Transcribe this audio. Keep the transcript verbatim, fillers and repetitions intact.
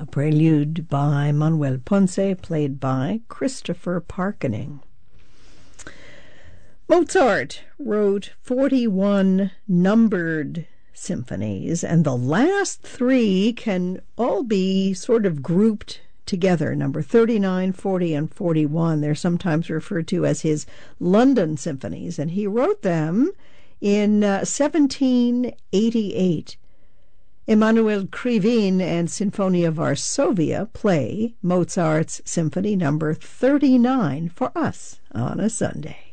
a prelude by Manuel Ponce, played by Christopher Parkening. Mozart wrote forty-one numbered symphonies, and the last three can all be sort of grouped together. Number thirty-nine, forty, and forty-one. They're sometimes referred to as his London symphonies, and he wrote them in uh, seventeen eighty-eight. Emanuel Krivine and Sinfonia Varsovia play Mozart's Symphony Number thirty-nine for us on a Sunday.